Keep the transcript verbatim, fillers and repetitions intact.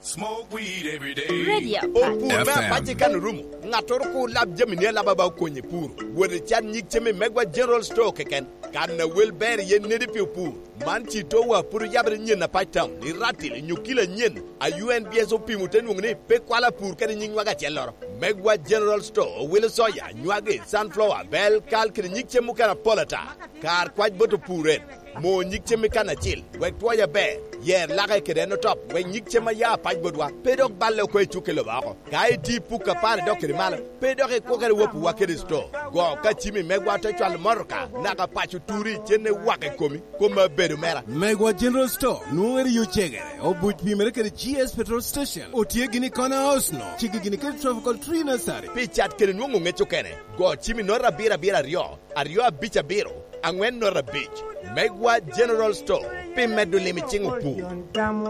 Smoke weed every day. Radio Opur ma pachikan rumu. Ngator ko lab jamine la baba konye pur. Wode chan nyik cheme megwa general store keken. Kan na wilber yen nedi pi pur. Man chi to wa pur yabre nyen na patam. Ni ratil nyukila nyen. A U N B S O P muten ngungne pe kwala pur kedi nying waga chelor. Megwa general store wile soya nywage sunflower bell kal kedi nyik chemu kana polata. Kar kwaj boto puren. Mo nyik cheme kana chil. Wek toya be. Yer lage kede no top. Wek nyik chema ya paj bodwa. Pedok balle ko chukelo bako. Kai di puka pare dokere mal. Pedok e kokere wopu wakede store. Go ka chimi megwa to chwal morka. Naka pachu turi chene wake komi. Koma bedu mera. Megwa General Store. Nuweri yu chegere. Obuch pimere kede G S Petrol Station. Otie gini kona house no. Chigi gini kede Tropical Tree Nursery. Pichat kede nungu ngecho kene. Go chimi nora bira bira rio. Ario bicha biro. Angwen nora beach. Megwa General Store. Pimedu limi chingu pu.